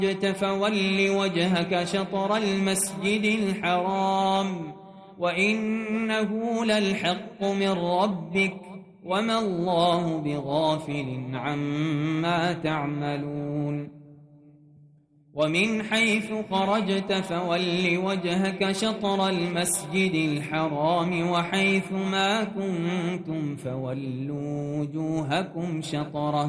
فول وجهك شطر المسجد الحرام وإنه للحق من ربك وما الله بغافل عما تعملون ومن حيث خرجت فول وجهك شطر المسجد الحرام وحيث ما كنتم فولوا وجوهكم شطره